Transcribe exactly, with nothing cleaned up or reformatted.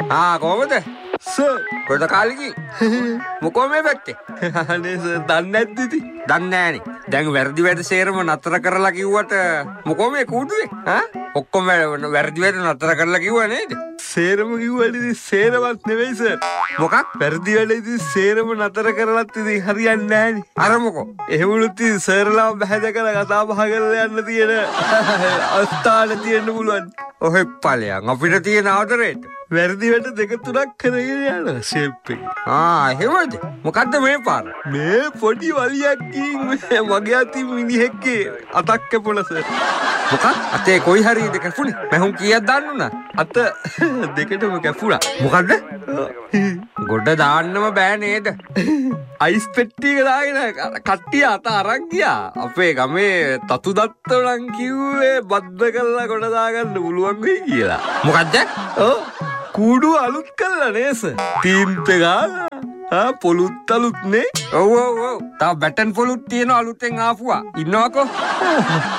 ආ කොහමද? සර් කොහෙද කාලේ? මොකෝ මේ පැත්තේ? අනේ සර් දන්නේ නැද්ද ඉතින්? දන්නේ නැහනේ. දැන් වැරදි වැඩ සේරම නතර කරලා කිව්වට මොකෝ මේ කූඩුවේ? ඈ? ඔක්කොම වැරදි වැඩ නතර කරලා කිව්වා නේද? සේරම කිව්වට ඉතින් සේරවත් නෙවෙයි සර්. මොකක්? වැරදි වැඩ ඉතින් සේරම නතර කරලත් ඉතින් හරියන්නේ නැහනේ. අර මොකෝ? එහෙමලුත් ඉතින් සර්ලා බහැද කරලා කතා බහ කරලා යන්න තියෙන අවස්ථාවල තියෙන්න පුළුවන්. ඔහෙ ඵලයන් අපිට තියෙන ආදරේට වැරදි වැඩ දෙක තුනක් කරගෙන යන ෂේප් එක. ආ එහෙමද? මොකද්ද මේ පාර? මේ පොඩි වලියක්කින් මගේ අතින් මිනිහෙක්ගේ අතක් කැපුණා සර්. මොකක්? අතේ කොයි හරියද කැපුණේ? මම කීයක් දාන්නුනා? අත දෙකටම කැපුණා. මොකද්ද? ගොඩ දාන්නම බෑ නේද? අයිස් පෙට්ටියක දාගෙන කට්ටිය අත අරන් ගියා. අපේ ගමේ තතු දත්තෝ නම් කිව්වේ බද්ද කරලා ගොඩ දාගන්න පුළුවන් වෙයි කියලා. මොකද්ද? ඔව් කූඩු අලුත් කරලා නේස. තීම්ප ගාලා ආ පොලුත් අලුත් නේ. ඔව් ඔව් ඔව්. තා බැටන් පොලුත් තියෙන අලුතෙන් ආපුවා. ඉන්නවකෝ.